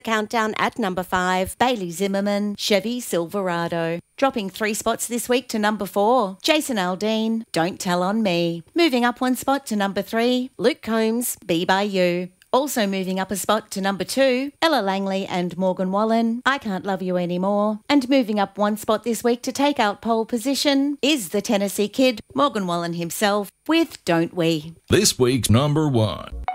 Countdown at number 5, Bailey Zimmerman, Chevy Silverado. Dropping 3 spots this week to number 4, Jason Aldean, Don't Tell on Me. Moving up 1 spot to number 3, Luke Combs, Be By You. Also moving up a spot to number 2, Ella Langley and Morgan Wallen, I Can't Love You Anymore. And moving up 1 spot this week to take out pole position is the Tennessee Kid, Morgan Wallen himself, with Don't We. This week's number 1.